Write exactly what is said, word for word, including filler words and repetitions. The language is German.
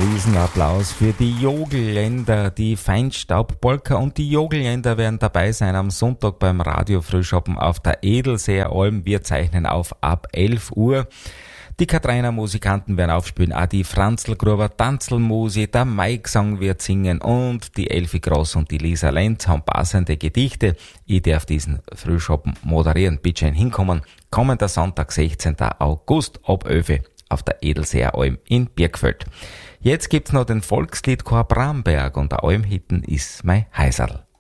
Riesenapplaus für die Jogelländer, die Feinstaubpolka und die Jogelländer werden dabei sein am Sonntag beim Radio Frühschoppen auf der Edelseer Alm. Wir zeichnen auf ab elf Uhr. Die Katrainer Musikanten werden aufspielen, auch die Franzlgruber Tanzelmusi, der Mike-Song wird singen und die Elfi Gross und die Lisa Lenz haben passende Gedichte. Ich darf diesen Frühschoppen moderieren. Bitte schön hinkommen. Kommender Sonntag, sechzehnten August ab elf Uhr auf der Edelseer Alm in Birkfeld. Jetzt gibt's noch den Volksliedchor Bramberg und der Almhitten ist mein Heiserl.